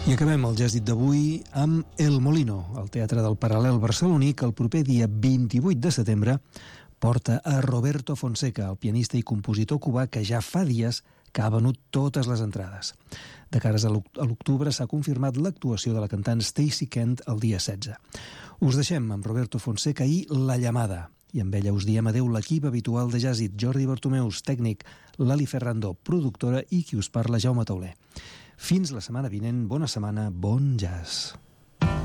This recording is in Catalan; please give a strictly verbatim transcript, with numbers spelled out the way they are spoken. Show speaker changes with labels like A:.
A: I acabem el jazz dit d'avui amb El Molino, el teatre del Paral·lel barceloní, que el proper dia vint-i-vuit de setembre porta a Roberto Fonseca, el pianista i compositor cubà que ja fa dies que ha venut totes les entrades. De cares a l'octubre s'ha confirmat l'actuació de la cantant Stacey Kent el dia setze. Us deixem amb Roberto Fonseca i La Llamada. I amb ella us diem adeu l'equip habitual de Jazzit, Jordi Bartomeus, tècnic, Lali Ferrando, productora, i qui us parla, Jaume Tauler. Fins la setmana vinent, bona setmana, bon jazz.